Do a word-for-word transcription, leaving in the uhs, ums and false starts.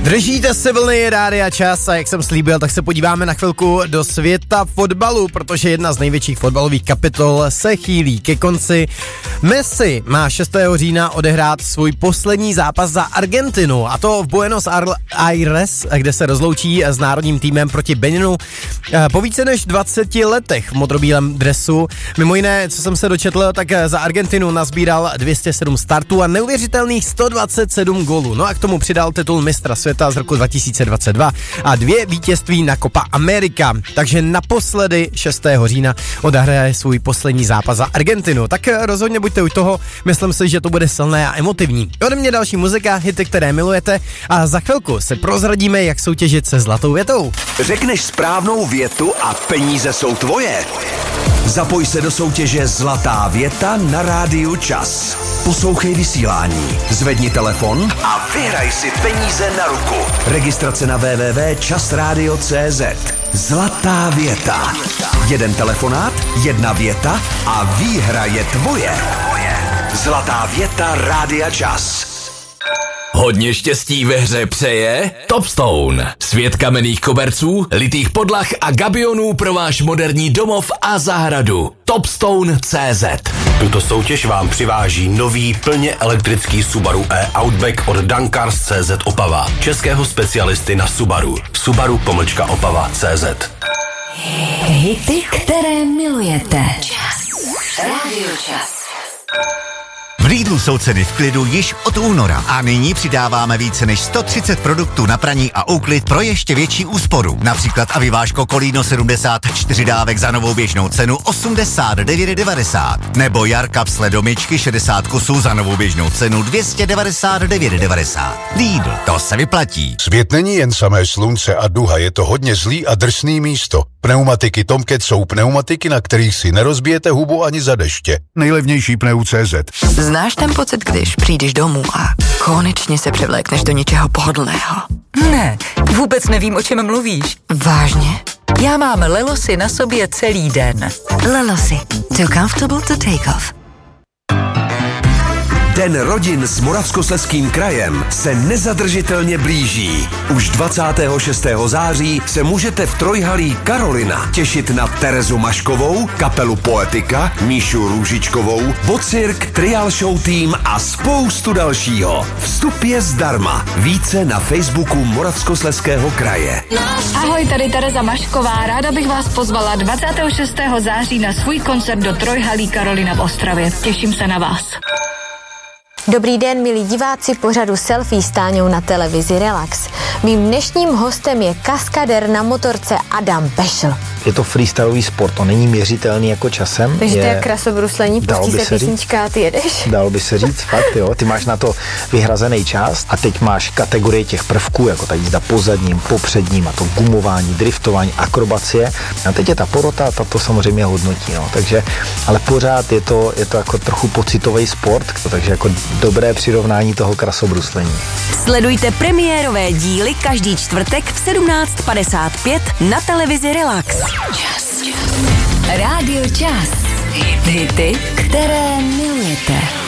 Držíte si vlny Rádia Čas a jak jsem slíbil, tak se podíváme na chvilku do světa fotbalu, protože jedna z největších fotbalových kapitol se chýlí ke konci. Messi má šestého října odehrát svůj poslední zápas za Argentinu, a to v Buenos Aires, kde se rozloučí s národním týmem proti Beninu po více než dvaceti letech v modrobílém dresu. Mimo jiné, co jsem se dočetl, tak za Argentinu nazbíral dvě stě sedm startů a neuvěřitelných sto dvacet sedm gólů. No a k tomu přidal titul mistra světa z roku dva tisíce dvacet dva a dvě vítězství na Copa America. Takže naposledy šestého října odehraje svůj poslední zápas za Argentinu. Tak rozhodně buďte u toho, myslím si, že to bude silné a emotivní. Ode mě další muzika, hity, které milujete, a za chvilku se prozradíme, jak soutěžit se zlatou větou. Řekneš správnou větu a peníze jsou tvoje. Zapoj se do soutěže Zlatá věta na Rádiu Čas. Poslouchej vysílání, zvedni telefon a vyhraj si peníze na ruku. Registrace na w w w tečka čas radio tečka cé zet. Zlatá věta. Jeden telefonát, jedna věta a výhra je tvoje. Zlatá věta Rádia Čas. Hodně štěstí ve hře přeje Topstone. Svět kamenných koberců, litých podlah a gabionů pro váš moderní domov a zahradu. Topstone tečka cé zet. Tuto soutěž vám přiváží nový plně elektrický Subaru e-Outback od Dankars tečka cé zet Opava. Českého specialisty na Subaru. Subaru pomlčka Opava tečka cé zet. Hity, které milujete. Čas. Rádio Čas. V Lidlu jsou ceny v klidu již od února a nyní přidáváme více než sto třicet produktů na praní a úklid pro ještě větší úsporu. Například Aviváško Kolíno sedmdesát čtyři dávek za novou běžnou cenu osmdesát devět devadesát. Nebo Jar kapsle do myčky šedesát kusů za novou běžnou cenu dvě stě devadesát devět devadesát. Lidl, to se vyplatí. Svět není jen samé slunce a duha, je to hodně zlý a drsný místo. Pneumatiky Tomcat jsou pneumatiky, na kterých si nerozbijete hubu ani za deště. Nejlevnější pneu tečka cé zet. Znáš ten pocit, když přijdeš domů a konečně se převlékneš do něčeho pohodlného? Ne, vůbec nevím, o čem mluvíš. Vážně? Já mám Lelosy na sobě celý den. Lelosy. Too comfortable to take off. Den rodin s Moravskoslezským krajem se nezadržitelně blíží. Už dvacátého šestého září se můžete v Trojhalí Karolina těšit na Terezu Maškovou, kapelu Poetika, Míšu Růžičkovou, Vocirk, Trial Show Team a spoustu dalšího. Vstup je zdarma. Více na Facebooku Moravskoslezského kraje. Ahoj, tady Tereza Mašková. Ráda bych vás pozvala dvacátého šestého září na svůj koncert do Trojhalí Karolina v Ostravě. Těším se na vás. Dobrý den, milí diváci pořadu Selfie s Táňou na televizi Relax. Mým dnešním hostem je kaskadér na motorce Adam Pešl. Je to freestylový sport, to není měřitelný jako časem. Takže je... to je krasobruslení, pustí se písnička a ty jedeš. Dalo by se říct, fakt jo. Ty máš na to vyhrazený čas a teď máš kategorie těch prvků, jako ta jízda po zadním, popředním a to gumování, driftování, akrobacie. A teď je ta porota, ta to samozřejmě hodnotí, no. Takže, ale pořád je to, je to jako trochu pocitový sport, takže jako dobré přirovnání toho krasobruslení. Sledujte premiérové díly každý čtvrtek v sedmnáct padesát pět na televizi Relax. Čas. Rádio Čas. Hity, které milujete.